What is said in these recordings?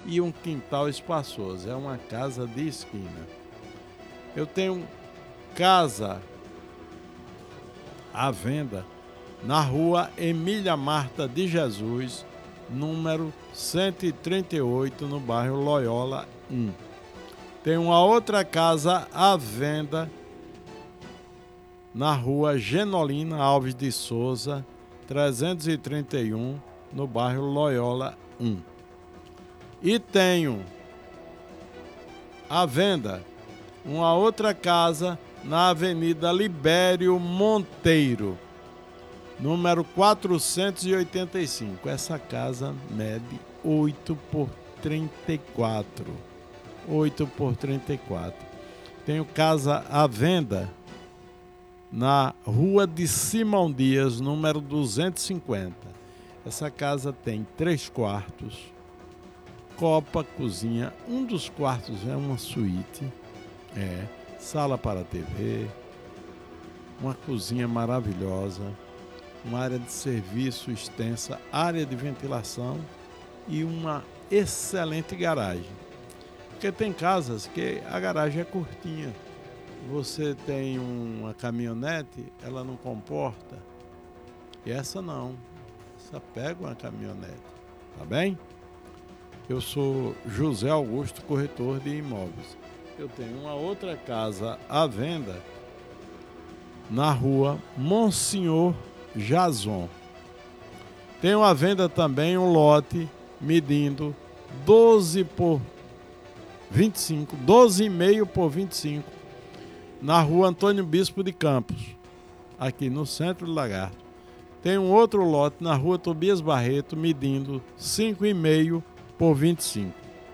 e um quintal espaçoso. É uma casa de esquina. Eu tenho casa à venda na rua Emília Marta de Jesus, número 138, no bairro Loyola 1. Tem uma outra casa à venda na rua Genolina Alves de Souza, 331, no bairro Loyola 1. E tenho à venda uma outra casa na Avenida Libério Monteiro, número 485. Essa casa mede 8 por 34. 8 por 34. Tenho casa à venda na Rua de Simão Dias, número 250. Essa casa tem 3 quartos, copa, cozinha. Um dos quartos é uma suíte, sala para TV, uma cozinha maravilhosa, uma área de serviço extensa, área de ventilação e uma excelente garagem. Porque tem casas que a garagem é curtinha. Você tem uma caminhonete, ela não comporta. E essa não. Essa pega uma caminhonete. Tá bem? Eu sou José Augusto, corretor de imóveis. Eu tenho uma outra casa à venda na rua Monsenhor Jason. Tenho à venda também um lote medindo 12 por 25, 12,5 por 25, na rua Antônio Bispo de Campos, aqui no centro de Lagarto. Tem um outro lote na rua Tobias Barreto, medindo 5,5 por 25.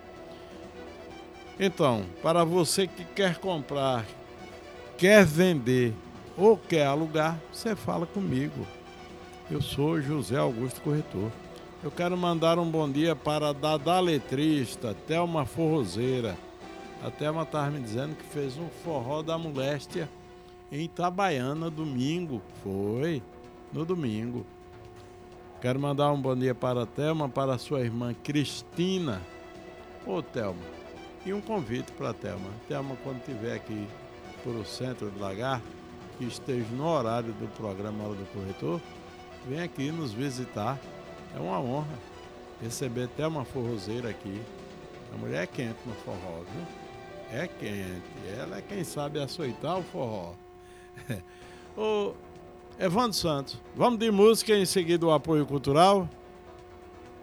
Então, para você que quer comprar, quer vender ou quer alugar, você fala comigo. Eu sou José Augusto Corretor. Eu quero mandar um bom dia para a Dada Letrista, Thelma Forrozeira. A Thelma estava me dizendo que fez um forró da moléstia em Itabaiana, domingo. Foi, no domingo. Quero mandar um bom dia para a Thelma, para a sua irmã Cristina. Ô, Thelma, e um convite para a Thelma. Thelma, quando estiver aqui por o centro de Lagarto, que esteja no horário do programa Hora do Corretor, vem aqui nos visitar. É uma honra receber Thelma Forrozeira aqui. A mulher é quente no forró, viu? É quente. Ela é quem sabe açoitar o forró. Ô, Evandro Santos, vamos de música e em seguida o apoio cultural?